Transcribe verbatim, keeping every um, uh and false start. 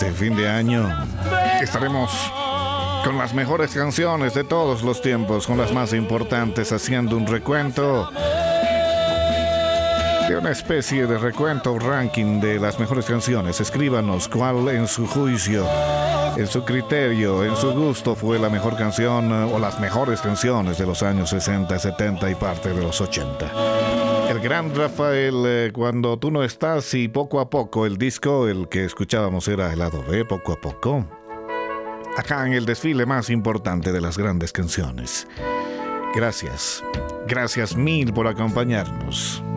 este fin de año estaremos con las mejores canciones de todos los tiempos, con las más importantes, haciendo un recuento de una especie de recuento ranking de las mejores canciones. Escríbanos cuál en su juicio, en su criterio, en su gusto fue la mejor canción o las mejores canciones de los años sesenta, setenta y parte de los ochenta. El gran Rafael, eh, Cuando tú no estás, y Poco a poco, el disco, el que escuchábamos era el lado B, Poco a poco. Acá en el desfile más importante de las grandes canciones. Gracias, gracias mil por acompañarnos.